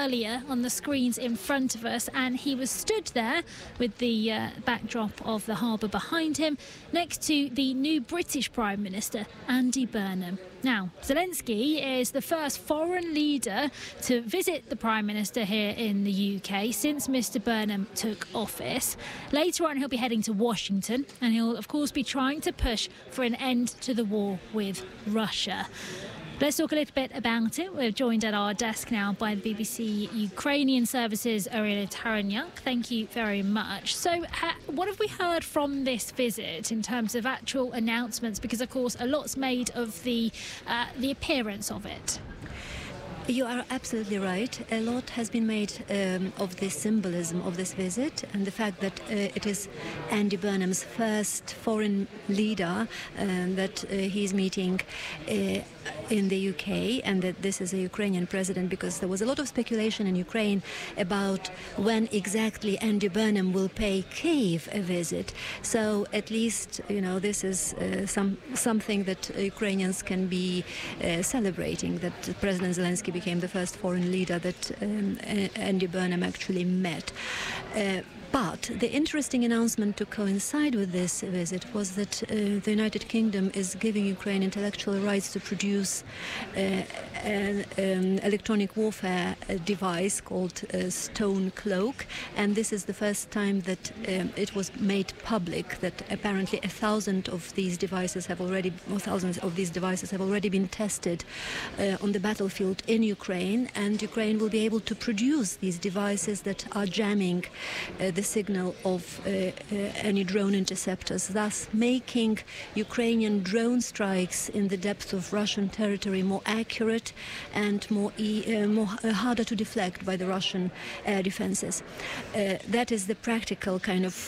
earlier on the screens in front of us, and he was stood there with the backdrop of the harbour behind him, next to the new British Prime Minister, Andy Burnham. Now, Zelensky is the first foreign leader to visit the Prime Minister here in the UK since Mr Burnham took office. Later on, he'll be heading to Washington, and he'll, of course, be trying to push for an end to the war with Russia. Let's talk a little bit about it. We're joined at our desk now by the BBC Ukrainian Services, Irina Taranyuk. Thank you very much. So what have we heard from this visit in terms of actual announcements? Because, of course, a lot's made of the appearance of it. You are absolutely right. A lot has been made of the symbolism of this visit and the fact that it is Andy Burnham's first foreign leader that he's meeting in the UK, and that this is a Ukrainian president, because there was a lot of speculation in Ukraine about when exactly Andy Burnham will pay Kyiv a visit. So at least, you know, this is something that Ukrainians can be celebrating, that President Zelensky became the first foreign leader that Andy Burnham actually met. But the interesting announcement to coincide with this visit was that the United Kingdom is giving Ukraine intellectual rights to produce an electronic warfare device called Stone Cloak, and this is the first time that it was made public that apparently 1,000 of these devices have already, or thousands of these devices have already been tested on the battlefield in Ukraine, and Ukraine will be able to produce these devices that are jamming the signal of any drone interceptors, thus making Ukrainian drone strikes in the depth of Russian territory more accurate and more harder to deflect by the Russian air defenses. That is the practical kind of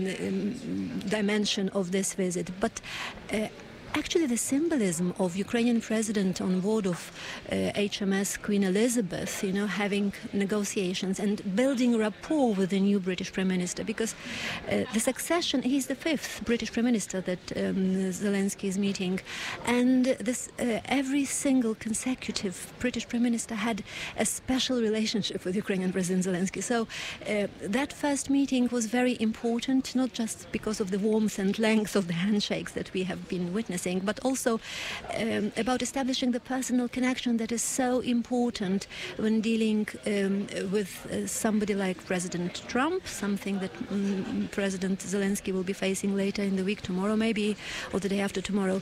dimension of this visit. But actually, the symbolism of Ukrainian president on board of HMS Queen Elizabeth, you know, having negotiations and building rapport with the new British Prime Minister, because the succession, he's the fifth British Prime Minister that Zelensky is meeting, and this every single consecutive British Prime Minister had a special relationship with Ukrainian President Zelensky. So that first meeting was very important, not just because of the warmth and length of the handshakes that we have been witnessing, but also about establishing the personal connection that is so important when dealing with somebody like President Trump, something that President Zelensky will be facing later in the week, tomorrow maybe, or the day after tomorrow.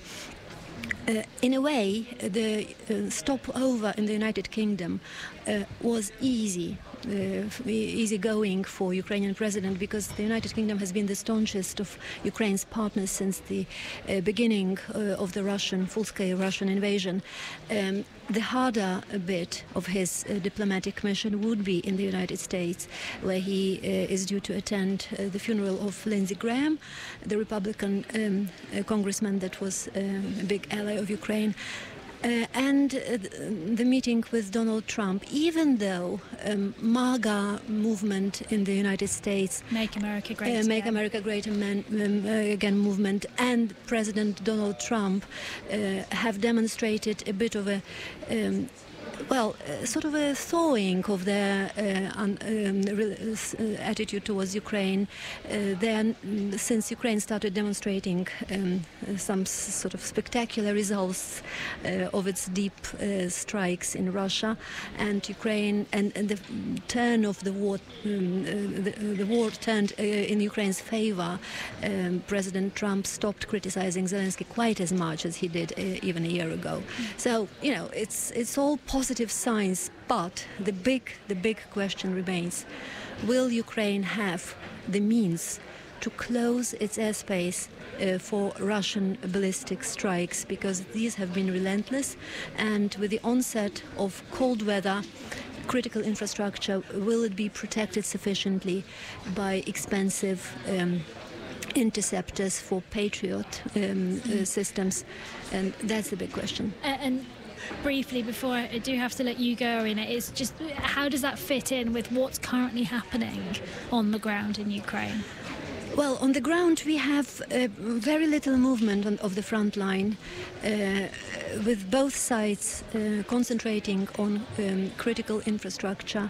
In a way, the stopover in the United Kingdom was easy-going for Ukrainian president, because the United Kingdom has been the staunchest of Ukraine's partners since the beginning of the full-scale Russian invasion. The harder bit of his diplomatic mission would be in the United States, where he is due to attend the funeral of Lindsey Graham, the Republican congressman that was a big ally of Ukraine. And the meeting with Donald Trump, even though MAGA movement in the United States, Make America Great Again, Make America Great Again movement, and President Donald Trump have demonstrated a bit of a sort of a thawing of their attitude towards Ukraine. Since Ukraine started demonstrating some sort of spectacular results of its deep strikes in Russia, and Ukraine and the turn of the war, the war turned in Ukraine's favor. President Trump stopped criticizing Zelensky quite as much as he did even a year ago. So, you know, it's all positive signs, but the big question remains: will Ukraine have the means to close its airspace for Russian ballistic strikes? Because these have been relentless, and with the onset of cold weather, critical infrastructure, will it be protected sufficiently by expensive interceptors for Patriot systems? And that's the big question. And briefly, before I do have to let you go, Irina, is just how does that fit in with what's currently happening on the ground in Ukraine? Well, on the ground we have very little movement of the front line, with both sides concentrating on critical infrastructure